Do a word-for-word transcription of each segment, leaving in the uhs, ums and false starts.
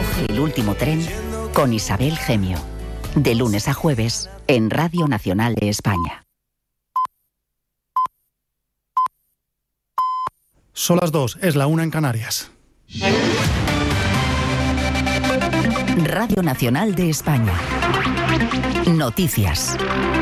Coge el último tren con Isabel Gemio. De lunes a jueves en Radio Nacional de España. Son las dos, es la una en Canarias. Radio Nacional de España. Noticias.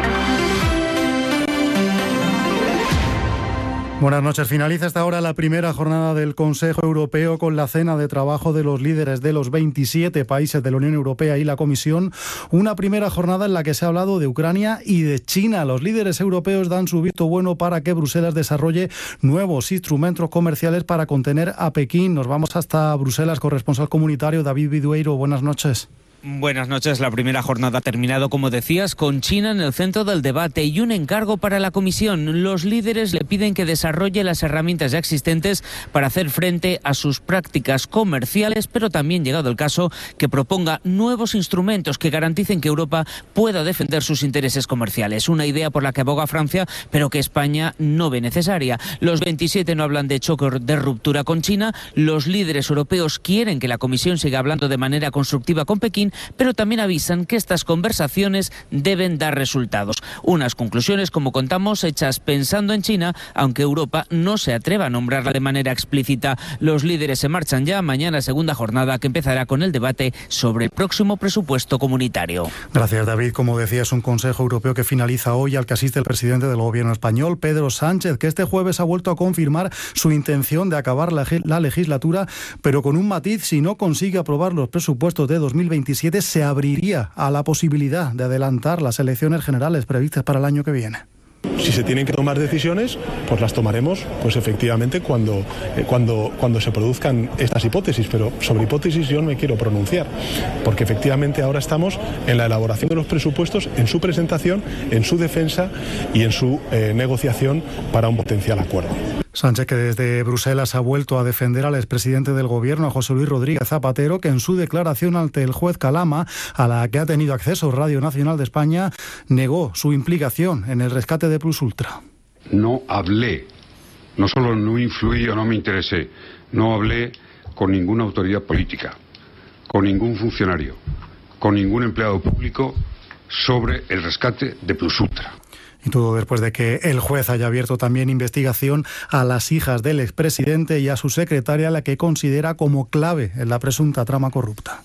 Buenas noches. Finaliza esta hora la primera jornada del Consejo Europeo con la cena de trabajo de los líderes de los veintisiete países de la Unión Europea y la Comisión. Una primera jornada en la que se ha hablado de Ucrania y de China. Los líderes europeos dan su visto bueno para que Bruselas desarrolle nuevos instrumentos comerciales para contener a Pekín. Nos vamos hasta Bruselas. Corresponsal comunitario David Vidueiro. Buenas noches. Buenas noches. La primera jornada ha terminado, como decías, con China en el centro del debate y un encargo para la Comisión. Los líderes le piden que desarrolle las herramientas ya existentes para hacer frente a sus prácticas comerciales, pero también, llegado el caso, que proponga nuevos instrumentos que garanticen que Europa pueda defender sus intereses comerciales. Una idea por la que aboga Francia, pero que España no ve necesaria. Los veintisiete no hablan de choque o de ruptura con China. Los líderes europeos quieren que la Comisión siga hablando de manera constructiva con Pekín, pero también avisan que estas conversaciones deben dar resultados. Unas conclusiones, como contamos, hechas pensando en China, aunque Europa no se atreva a nombrarla de manera explícita. Los líderes se marchan ya. Mañana, segunda jornada que empezará con el debate sobre el próximo presupuesto comunitario. Gracias, David. Como decía, es un Consejo Europeo que finaliza hoy, al que asiste el presidente del Gobierno español, Pedro Sánchez, que este jueves ha vuelto a confirmar su intención de acabar la, la legislatura, pero con un matiz: si no consigue aprobar los presupuestos de dos mil veintisiete, se abriría a la posibilidad de adelantar las elecciones generales previstas para el año que viene. Si se tienen que tomar decisiones, pues las tomaremos, pues efectivamente, cuando, eh, cuando, cuando se produzcan estas hipótesis. Pero sobre hipótesis yo no me quiero pronunciar, porque efectivamente ahora estamos en la elaboración de los presupuestos, en su presentación, en su defensa y en su eh, negociación para un potencial acuerdo. Sánchez, que desde Bruselas ha vuelto a defender al expresidente del Gobierno, a José Luis Rodríguez Zapatero, que en su declaración ante el juez Calama, a la que ha tenido acceso Radio Nacional de España, negó su implicación en el rescate de Plus Ultra. No hablé, no solo no influí o no me interesé, no hablé con ninguna autoridad política, con ningún funcionario, con ningún empleado público sobre el rescate de Plus Ultra. Y todo después de que el juez haya abierto también investigación a las hijas del expresidente y a su secretaria, la que considera como clave en la presunta trama corrupta.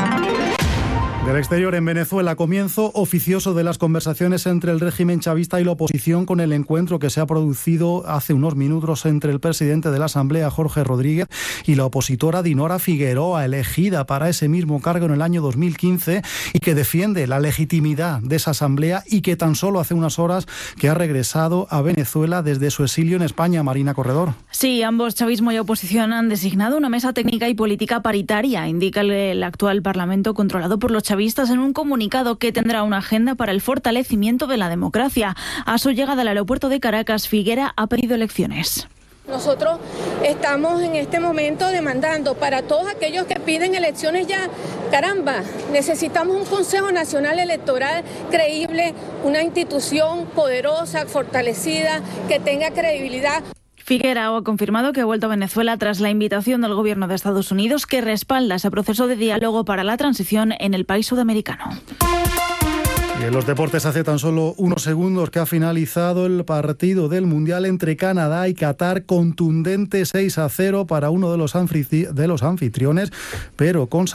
Del exterior, en Venezuela, comienzo oficioso de las conversaciones entre el régimen chavista y la oposición, con el encuentro que se ha producido hace unos minutos entre el presidente de la Asamblea, Jorge Rodríguez, y la opositora Dinora Figueroa, elegida para ese mismo cargo en el año dos mil quince, y que defiende la legitimidad de esa Asamblea, y que tan solo hace unas horas que ha regresado a Venezuela desde su exilio en España. Marina Corredor. Sí, ambos, chavismo y oposición, han designado una mesa técnica y política paritaria, indica el, el actual Parlamento controlado por los chavistas en un comunicado que tendrá una agenda para el fortalecimiento de la democracia. A su llegada al aeropuerto de Caracas, Figuera ha pedido elecciones. Nosotros estamos en este momento demandando para todos aquellos que piden elecciones ya, caramba, necesitamos un Consejo Nacional Electoral creíble, una institución poderosa, fortalecida, que tenga credibilidad. Figuera ha confirmado que ha vuelto a Venezuela tras la invitación del gobierno de Estados Unidos, que respalda ese proceso de diálogo para la transición en el país sudamericano. Y en los deportes, hace tan solo unos segundos que ha finalizado el partido del Mundial entre Canadá y Qatar, contundente seis a cero para uno de los, anfitri- de los anfitriones, pero con